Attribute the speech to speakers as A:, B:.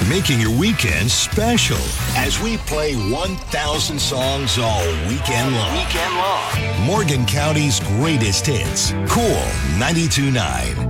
A: making your weekend special as we play 1,000 songs all weekend long. Morgan County's greatest hits. Cool 92.9.